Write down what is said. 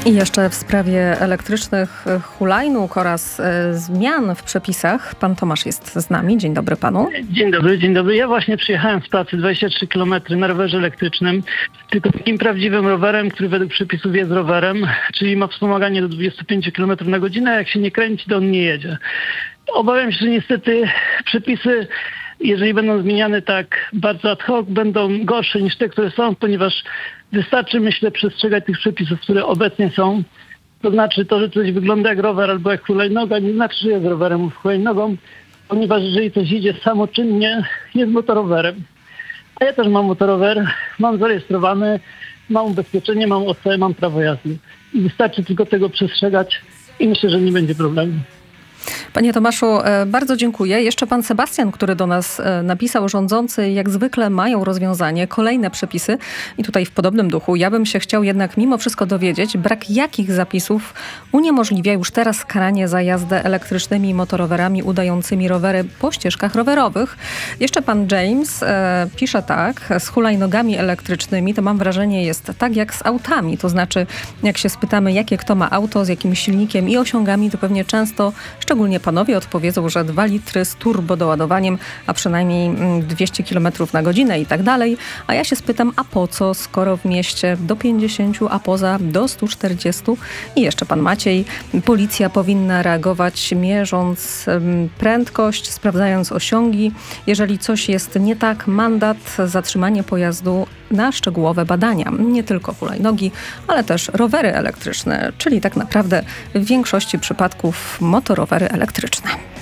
I jeszcze w sprawie elektrycznych hulajnóg oraz zmian w przepisach. Pan Tomasz jest z nami. Dzień dobry panu. Dzień dobry. Ja właśnie przyjechałem z pracy 23 km na rowerze elektrycznym, tylko takim prawdziwym rowerem, który według przepisów jest rowerem, czyli ma wspomaganie do 25 km na godzinę, a jak się nie kręci, to on nie jedzie. Obawiam się, że niestety przepisy, jeżeli będą zmieniane tak bardzo ad hoc, będą gorsze niż te, które są, ponieważ wystarczy, myślę, przestrzegać tych przepisów, które obecnie są. To znaczy to, że coś wygląda jak rower albo jak hulajnoga, nie znaczy, że jest rowerem lub hulajnogą, ponieważ jeżeli coś idzie samoczynnie, jest motorowerem. A ja też mam motorower, mam zarejestrowany, mam ubezpieczenie, mam OC, mam prawo jazdy. I wystarczy tylko tego przestrzegać i myślę, że nie będzie problemu. Panie Tomaszu, bardzo dziękuję. Jeszcze pan Sebastian, który do nas napisał, rządzący jak zwykle mają rozwiązanie, kolejne przepisy i tutaj w podobnym duchu. Ja bym się chciał jednak mimo wszystko dowiedzieć, brak jakich zapisów uniemożliwia już teraz karanie za jazdę elektrycznymi motorowerami udającymi rowery po ścieżkach rowerowych. Jeszcze pan James pisze tak, z hulajnogami elektrycznymi to mam wrażenie jest tak jak z autami. To znaczy jak się spytamy, jakie kto ma auto, z jakim silnikiem i osiągami, to pewnie często, szczególnie panowie odpowiedzą, że 2 litry z turbo doładowaniem, a przynajmniej 200 km na godzinę i tak dalej. A ja się spytam, a po co, skoro w mieście do 50, a poza do 140? I jeszcze pan Maciej. Policja powinna reagować mierząc prędkość, sprawdzając osiągi. Jeżeli coś jest nie tak, mandat, zatrzymanie pojazdu na szczegółowe badania. Nie tylko hulajnogi, ale też rowery elektryczne, czyli tak naprawdę w większości przypadków motorowery elektryczne.